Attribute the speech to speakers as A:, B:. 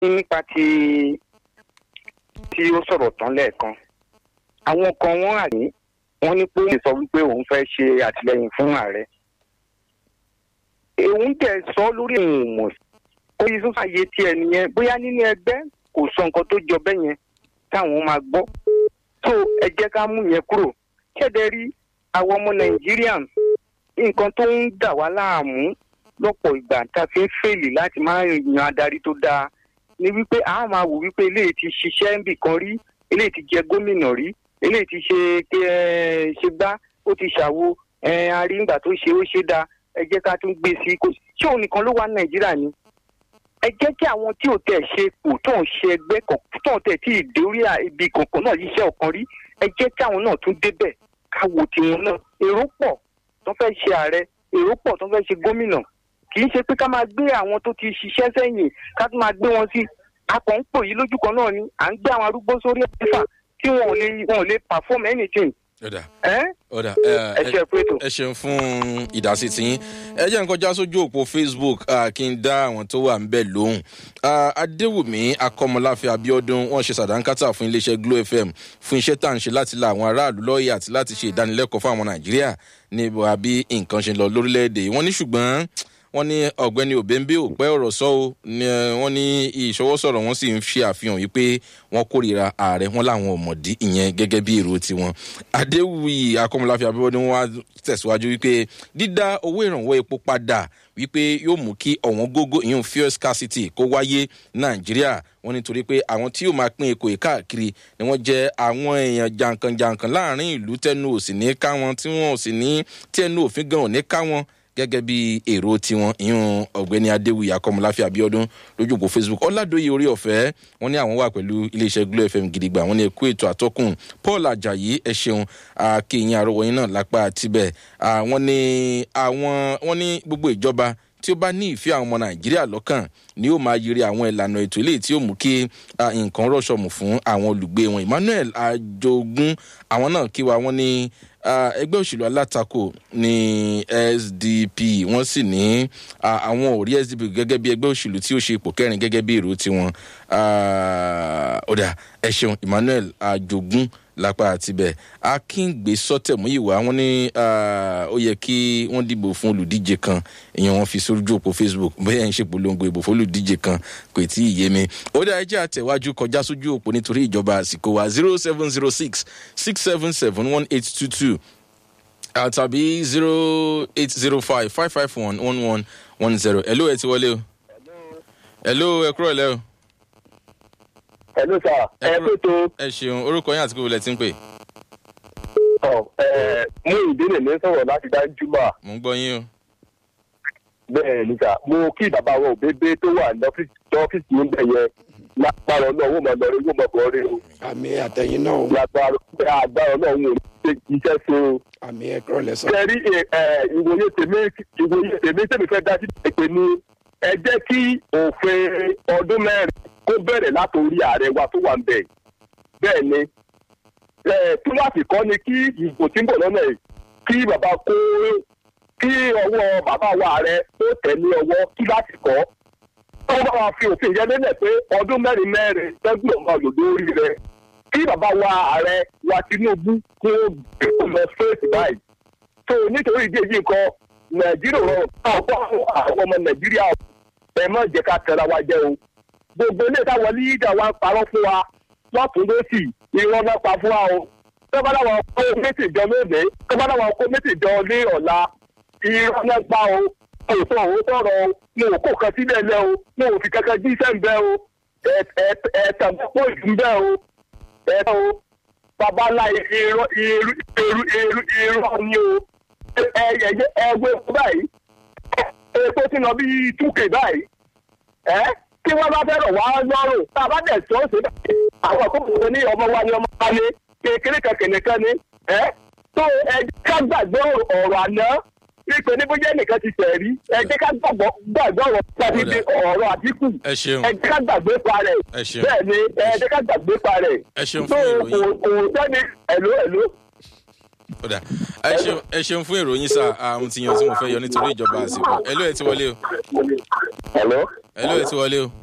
A: nípa tí ó sọ̀rọ̀ tán lẹ́ẹ̀kan àwọn kan wọ́n ní pé ó lè sọ wípé òun fẹ́ ṣe àtìlẹ́yìn fún ààrẹ òun tẹ̀ sọ lórí òun mọ̀ ó yí sún fàyè tí ẹni yẹn bóyá nínú ẹgbẹ́ kò sọ nǹkan tó jọ bẹ́ẹ̀ yẹn táwọn máa gbọ́ tó ẹ jẹ́ ká mú yẹn kúrò kẹ́dẹ̀ rí àwọn ọmọ nàìjíríà nǹkan tó ń dà wá láàmú lọ́pọ̀ ìgbà tá a fi ń fèlì láti máa yan adarí tó dáa ni wípé a máa wò wípé eléyìí ti ṣiṣẹ́ níbì kan rí eléyìí ti jẹ gómìnà rí eléyìí ti ṣe gbá ó ti ṣàwo arí ńgbà tó ṣe ó ṣe dáa ẹ jẹ́ ká tún gbé sí kò ṣé òun nìkan ló wà ní nàìjíríà ni ẹ jẹ́ kí àwọn tí ò tẹ̀ ṣe kò tó ń ṣe ẹgbẹ́ kan tó ń tẹ̀ tí ìdórí ibi kankan náà yíṣẹ́ ọ̀kan rí ẹ jẹ́ kí àwọn náà tún débẹ̀ ká wo tiwọn náà èrò pọ̀ tó fẹ́ ṣe ààrẹ èrò pọ̀ tó fẹ́ ṣe gómìnà kì í ṣe pé ká máa gbé àwọn tó ti ṣiṣẹ́ sẹ́yìn ká tún máa gbé wọn sí akọ̀ ń pò yí lójú kan náà ni à ń gbé àwọn arúgbó sórí ẹ̀fà tí wọn ò lè perform anything.
B: ọ̀dà ẹ ṣeun fún ìdásí tiyín ẹ jẹ́ n kọjá sójú òpó Facebook kí n dá àwọn tó wà ń bẹ̀ lóhùn Adéwùmí Akọ́mọláfẹ́ Abíọ́dún wọ́n ṣe sàdánkátà fún iléeṣẹ́ Glo FM fún iṣẹ́ tá à ń ṣe láti la àwọn aráàlú lọ́yẹ̀ àti láti ṣe ìdánilẹ́kọ̀ọ́ fún àwọn Nàìjíríà ní bí nǹkan ṣe lọ lórílẹ̀‐èdè wọ́n ní ṣùgbọ́n wọ́n ní ọ̀gbẹ́ni Òbẹ́ńbé ò pẹ́ ọ̀rọ̀ sọ o wọ́n ní ìṣọwọ́sọ̀rọ̀ wọn sì ń ṣe àfihàn wípé wọ́n kórìíra ààrẹ wọn láwọn ọ̀mọ̀dí ìyẹn gẹ́gẹ́ bí èrò tiwọn. Adéwùmí Akọ́mọláfẹ́ Abíọ́dún wá tẹ̀síwájú wípé dídá owó ìrànwọ́ epo padà wípé yóò mú kí ọ̀wọ́n gógó ìyún fuel scarcity kó wáyé Nàìjíríà wọ́n nítorí pé àwọn tí yóò máa pín epo káàkiri ni wọ́n jẹ́ àwọn èèyàn jàǹkànjàǹkàn láàrin ìlú tẹnu ò sì ní ká wọn tí wọn ò sì ní tí ẹnu òfin gan ò ní ká wọn gẹ́gẹ́ bí èrò tiwọn ìyún ọ̀gbẹ́ni Adéwùmí Akọ́mọláfẹ́ Abíọ́dún lójú òpó Facebook Ọládòye orí ọ̀fẹ́ wọ́n ní àwọn wà pẹ̀lú iléeṣẹ́ Glo FM gidigba wọ́n ní ẹkú ètò àtọ́kùn Paul Ajayi ẹ ṣeun akéyìn àrọwọ̀yìn náà lápá tibẹ̀ wọ́n ní gbogbo ìjọba tí ó bá ní ìfẹ́ àwọn ọmọ Nàìjíríà lọ́kàn ni ó máa yiri àwọn ìlànà ètò ilé tí ó mú kí nǹkan rọ̀ṣọ̀mù fún àwọn olùgbé wọn. Emmanuel Ajogun àwọn náà kí wa wọ́n ní ẹgbẹ́ òṣèlú alátakò ní SDP wọ́n sì ní àwọn ò rí SDP gẹ́gẹ́ bí ẹgbẹ́ òṣèlú tí ó ṣe ipò kẹrin gẹ́gẹ́ bí èrò tiwọn. Ọ̀dà ẹ ṣeun Emmanuel Ajogun lápá àtibẹ̀ Akíngbe Sọ́tẹ̀múyìwá wọ́n ní ó yẹ kí wọ́n dìbò fún olùdíje kan èèyàn wọn fi sójú òpó Facebook bóyá ń ṣe polongo ìbò fún olùdíje kan kò tí ì yé mi. ó dá ẹjẹ́ àtẹ̀wájú kọjá sójú òpó nítorí ìjọba àsìkò wa 0706 677 1822 tàbí 0805 551 1110. Hello ẹ ti wọlé o. Hello ẹ kúrò lẹ́ o.
C: Hello sir.
B: Ẹ ṣeun orúkọ yín àti kó lẹ ti ń pè.
C: Mú ìdílé mi sọ̀rọ̀ láti Danjuma.
B: Mo ń gbọ́ yín o.
C: Bẹ́ẹ̀ ni sà, mo kí bàbá wọn Òbẹ́ńbé tó wà lọ́fíìsì ń bẹ̀ yẹn lágbára Ọlọ́run mọ̀ lọ́rí wọ́n mọ̀ bọ́ rí o.
D: Àmì àtẹ̀yìn náà o.
C: Lágbára Ọlọ́run ò ní iṣẹ́ ṣe o.
D: Àmì ẹ̀kọ́ lẹ́sọ̀.
C: Kẹ́rí ìwòye tèmi tèmi fẹ́ dá sí pé ní ẹ jẹ́ kí òfin ọdún mẹ́rin kó bẹ̀rẹ̀ látòrí ààrẹ wa tó wà ń bẹ̀. Bẹ́ẹ̀ ni kíláàsì kọ́ ni kí ìbò tí ń bọ̀ lọ́nà yìí kí bàbá kó kí ọwọ́ bàbá wa ààrẹ tó tẹ̀lé ọwọ́ kíláàsì kọ́. Wọ́n bá wa fi òfin yẹn lélẹ̀ pé ọdún mẹ́rin lẹ́gbẹ̀ẹ́ ọmọ lòdó orí rẹ̀. Kí bàbá wa ààrẹ wa Tinubu kó lọ fèsì báyìí. tó nítorí ìdí èyí nǹkan Nàìjíríà rọrùn àwọn ọmọ Nàìjíríà ẹ má jẹ́ ká tẹra wa jẹ o. Gbogbo ilé táwọn lídà wa ń parọ́ fún wa lọ́tún lósì irọ́ náà pa fún wa o. Tọ́ba láwọn kó méjì jọ lónìí tọ́ba láwọn kó méjì jọ ní ọ̀la irọ́ náà pa o. Òótọ́ òótọ́ rọ o mo ò kó kan sílẹ̀ lẹ́ o mo ò fi kankan jíṣẹ́ ń bẹ́ o ẹ̀ẹ̀tàn pọ̀ jù ń bẹ́ o ẹ̀ẹ̀tàn o babalá irọ́ ni o ẹgbẹ́ báyìí epo ti lọ bí 2K báyìí kí wọ́n bá fẹ́ràn wá lọ́rùn tá a bá dẹ̀ tó ṣe báyìí àwọn àkókò ní ọmọ wa ní ọmọ wa ní kékeré kankan nìkan ni tó ẹ ká gbàgbé ọ̀rọ̀ àná ìpè ní bóyá ẹnìkan ti tẹ̀ rí ẹ jẹ́ ká gbàgbé ọ̀rọ̀ tàbí ọ̀rọ̀ Àtíkù ẹ jẹ́ ká gbàgbé parẹ̀ bẹ́ẹ̀ ni ẹ jẹ́ ká gbàgbé parẹ̀ tó kò sẹ́ni ẹ̀ló.
B: ẹ ṣeun fún ìròyìn sá àwọn tí yan tí mo fẹ́ yọ nítorí ìjọba àsìkò ẹ̀ló ẹ ti wọlé o.
C: ẹ̀ló
B: ẹ ti wọlé o.